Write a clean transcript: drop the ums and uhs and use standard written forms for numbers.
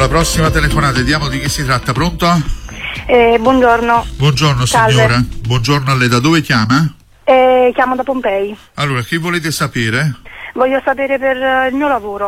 la prossima telefonata, vediamo di chi si tratta. Pronto? Buongiorno. Buongiorno signora. Buongiorno a lei, da dove chiama? Chiamo da Pompei. Allora, che volete sapere? Voglio sapere per il mio lavoro.